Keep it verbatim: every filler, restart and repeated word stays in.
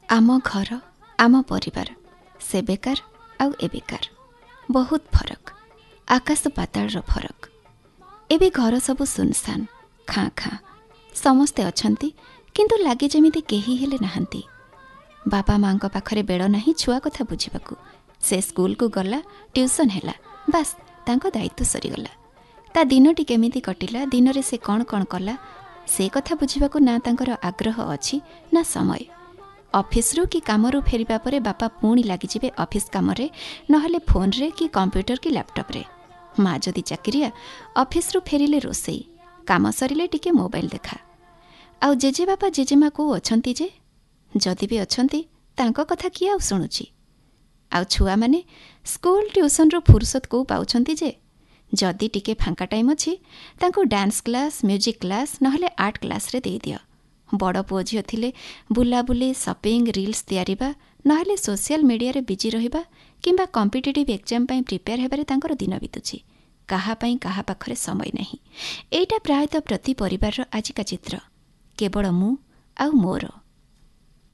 आम घर आम परिवार सेबेकार आउ एबेकार बहुत फरक आकाश पाताळर फरक। एबे घर सब सुनसान खाँ खाँ समस्ते अछंती किंतु लागे जेमिति केही हेले नाहंती। बापा माँ पाखरे बेड़ नाही छुआ कथा बुझिबाकू। से स्कूल को गला ट्यूशन हैला बास तांको दायित्व सरीगला। ता दिनटी केमिति कटिला दिन रे से कौन कौन कला से कथा बुझिबाकू ना तांकर आग्रह अछि ना समय। ऑफिस रु कि कामरू फेरिबा परे बापा पुणी लागिजिबे ऑफिस कामरे नहले फोन रे कि कंप्यूटर कि लैपटॉप रे। माँ जदि चाकरिया ऑफिस रु फेरिले रोसई काम सरिले टिके मोबाइल देखा। आउ जेजे बापा जेजेमा को अछंती जे जदि भी अछंती तांको कथा किए आउ शुणुची। आउ छुआ माने स्कूल ट्यूशन रु फुर्सत को पाउछंती जे जदि टिके फांका टाइम अछि तांको डांस क्लास म्यूजिक क्लास नहले आर्ट क्लास रे देई दियो। बड़ पुओ झियो थिले बुलाबुली शॉपिंग रील्स तैयारीबा नहले सोशल मीडिया रे बिजी रहिबा किंबा कॉम्पिटिटिव एग्जाम पई प्रिपेयर हेबारे तांकर दिन बितुची। काहा पई काहा पाखरे समय नहीं। एटा प्रायतः प्रति परिवार आजिका चित्र केवल मु आउ मोर।